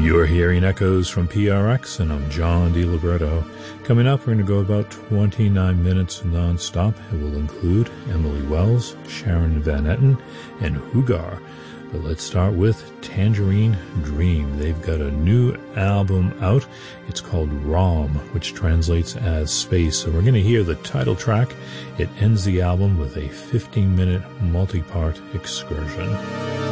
You're hearing Echoes from PRX, and I'm John DiLibretto. Coming up, we're going to go about 29 minutes non-stop. It will include Emily Wells, Sharon Van Etten, and Hugar. But let's start with Tangerine Dream. They've got a new album out. It's called ROM, which translates as space. So we're going to hear the title track. It ends the album with a 15-minute multi-part excursion.